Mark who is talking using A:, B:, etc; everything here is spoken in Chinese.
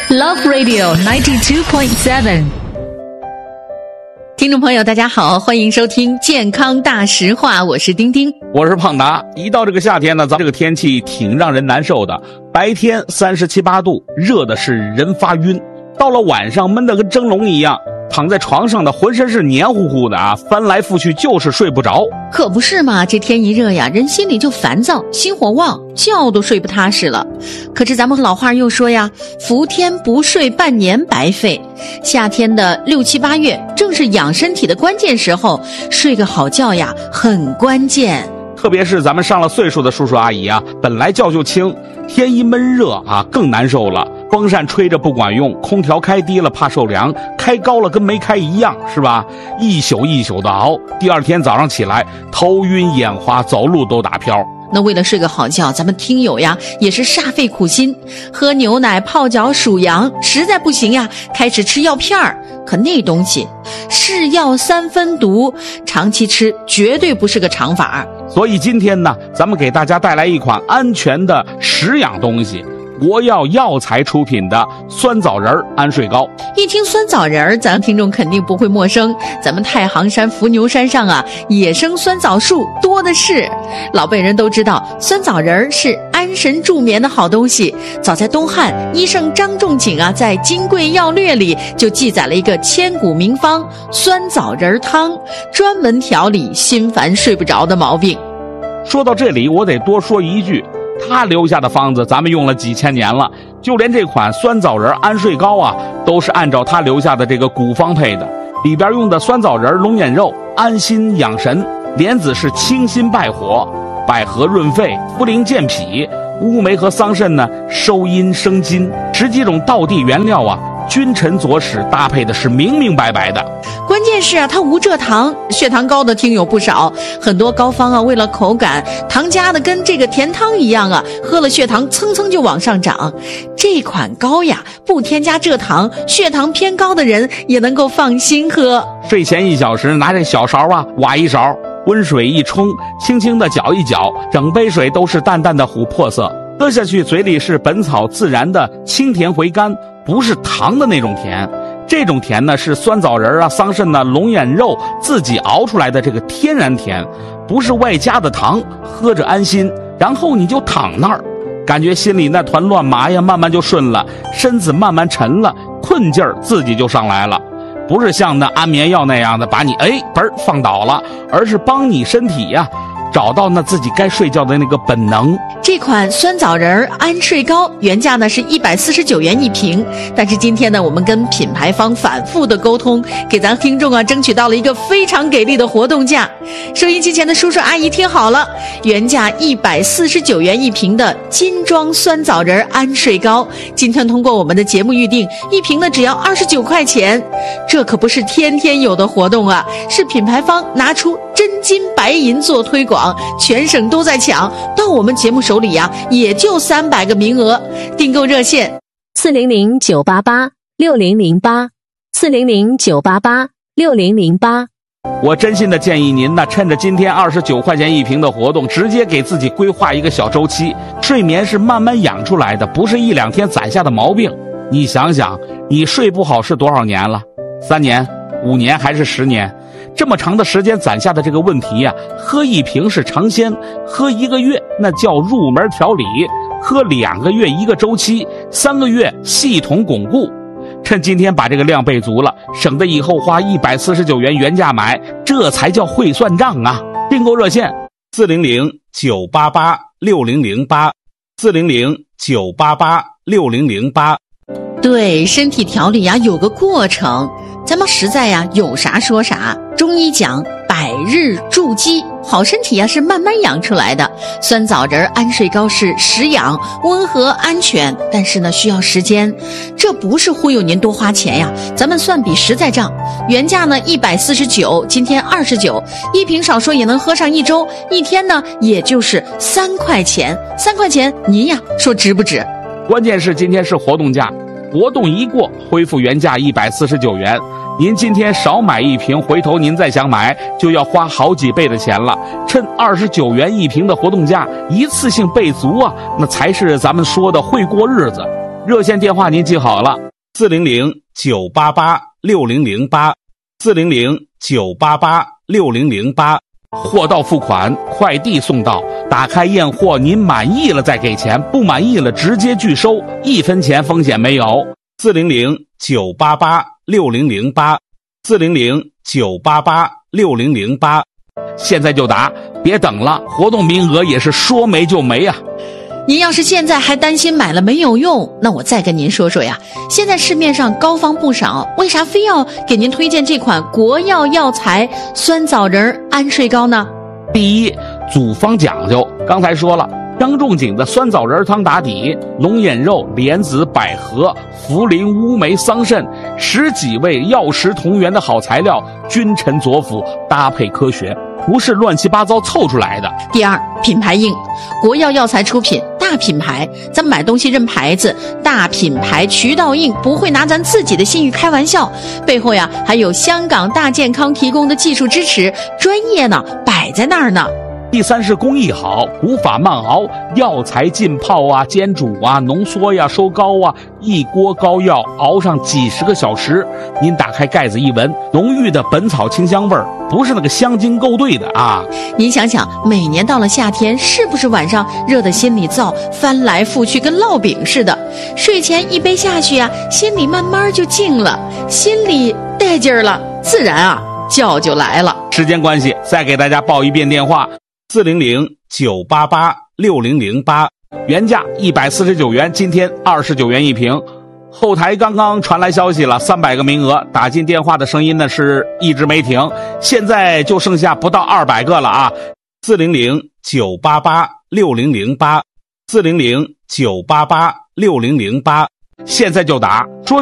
A: Love Radio 92.7。听众朋友大家好，欢迎收听健康大实话，我是丁丁，
B: 我是胖达。一到这个夏天呢，咱这个天气挺让人难受的，白天37、8度，热的是人发晕，到了晚上闷得跟蒸笼一样，躺在床上的浑身是黏糊糊的啊，翻来覆去就是睡不着。
A: 可不是嘛，这天一热呀，人心里就烦躁，心火旺，觉都睡不踏实了。可是咱们老话又说呀，伏天不睡半年白费。夏天的6、7、8月正是养身体的关键时候，睡个好觉呀很关键。
B: 特别是咱们上了岁数的叔叔阿姨啊，本来觉就轻，天一闷热啊更难受了。风扇吹着不管用，空调开低了怕受凉，开高了跟没开一样，是吧？一宿一宿的熬，第二天早上起来头晕眼花，走路都打飘。
A: 那为了睡个好觉，咱们听友呀也是煞费苦心，喝牛奶、泡脚、数羊，实在不行呀，开始吃药片儿。可那东西是药3分毒，长期吃绝对不是个长法。
B: 所以今天呢，咱们给大家带来一款安全的食养东西。国药药材出品的酸枣仁安睡膏。
A: 一听酸枣仁，咱听众肯定不会陌生。咱们太行山伏牛山上啊，野生酸枣树多的是。老辈人都知道，酸枣仁是安神助眠的好东西。早在东汉，医圣张仲景啊，在《金匮要略》里就记载了一个千古名方酸枣仁汤，专门调理心烦睡不着的毛病。
B: 说到这里，我得多说一句，他留下的方子咱们用了几千年了，就连这款酸枣仁安睡膏啊，都是按照他留下的这个古方配的。里边用的酸枣仁、龙眼肉安心养神，莲子是清心败火，百合润肺，茯苓健脾，乌梅和桑葚呢收阴生津，10几种道地原料啊，君臣佐使搭配的是明明白白的。
A: 关键是啊，它无蔗糖，血糖高的听友不少。很多膏方啊，为了口感，糖加的跟这个甜汤一样啊，喝了血糖蹭蹭就往上涨。这款膏呀，不添加蔗糖，血糖偏高的人也能够放心喝。
B: 睡前1小时，拿这小勺啊，挖一勺，温水一冲，轻轻的搅一搅，整杯水都是淡淡的琥珀色，喝下去嘴里是本草自然的清甜回甘，不是糖的那种甜。这种甜呢，是酸枣仁啊、桑葚啊、龙眼肉自己熬出来的这个天然甜，不是外加的糖，喝着安心。然后你就躺那儿，感觉心里那团乱麻呀慢慢就顺了，身子慢慢沉了，困劲儿自己就上来了。不是像那安眠药那样的把你放倒了，而是帮你身体呀找到那自己该睡觉的那个本能。
A: 这款酸枣仁安睡膏原价呢是149元一瓶，但是今天呢，我们跟品牌方反复的沟通，给咱听众啊争取到了一个非常给力的活动价。收音机前的叔叔阿姨听好了，原价149元一瓶的金装酸枣仁安睡膏，今天通过我们的节目预定，一瓶呢只要29块钱。这可不是天天有的活动啊，是品牌方拿出真金白银做推广，全省都在抢，到我们节目手里呀，也就300个名额。订购热线
C: 400-988-6008，400-988-6008。
B: 我真心的建议您呢，趁着今天29块钱一瓶的活动，直接给自己规划一个小周期。睡眠是慢慢养出来的，不是1、2天攒下的毛病。你想想，你睡不好是多少年了？3年、5年还是10年？这么长的时间攒下的这个问题呀，喝1瓶是尝鲜，喝1个月那叫入门调理，喝2个月1个周期，3个月系统巩固。趁今天把这个量备足了，省得以后花149元原价买，这才叫会算账啊！订购热线400-988-6008，400-988-6008。
A: 对，身体调理呀有个过程，咱们实在呀有啥说啥。中医讲百日筑基，好身体呀是慢慢养出来的。酸枣仁安睡膏是食养，温和安全，但是呢需要时间。这不是忽悠您多花钱呀，咱们算笔实在账。原价呢149，今天29，一瓶少说也能喝上1周，一天呢也就是3块钱。3块钱您呀说值不值？
B: 关键是今天是活动价，活动一过恢复原价149元。您今天少买1瓶，回头您再想买就要花好几倍的钱了。趁29元1瓶的活动价，一次性备足啊，那才是咱们说的会过日子。 热线电话您记好了，400-988-6008，400-988-6008。货到付款，快递送到，打开验货，您满意了再给钱，不满意了直接拒收，1分钱风险没有。400-988-6008，400-988-6008，现在就打，别等了，活动名额也是说没就没啊。
A: 您要是现在还担心买了没有用，那我再跟您说说呀，现在市面上膏方不少，为啥非要给您推荐这款国药药材酸枣仁安睡膏呢？
B: 第一，组方讲究，刚才说了，张仲景的酸枣仁汤打底，龙眼肉、莲子、百合、茯苓、乌梅、桑葚10几味药食同源的好材料，君臣佐辅，搭配科学，不是乱七八糟凑出来的。
A: 第二，品牌硬，国药药材出品，大品牌，咱买东西认牌子，大品牌渠道硬，不会拿咱自己的信誉开玩笑，背后呀还有香港大健康提供的技术支持，专业呢摆在那儿呢。
B: 第三是工艺好，古法慢熬，药材浸泡啊、煎煮啊、浓缩呀、收膏啊，一锅膏药熬上几10个小时，您打开盖子一闻，浓郁的本草清香味儿，不是那个香精勾兑的啊。
A: 您想想，每年到了夏天，是不是晚上热得心里燥，翻来覆去跟烙饼似的？睡前一杯下去啊，心里慢慢就静了，心里带劲儿了，自然啊觉就来了。
B: 时间关系，再给大家报一遍电话：400-988-6008，原价149元，今天29元一瓶。后台刚刚传来消息了，300个名额，打进电话的声音呢是一直没停，现在就剩下不到200个了啊！400-988-6008，400-988-6008，现在就打。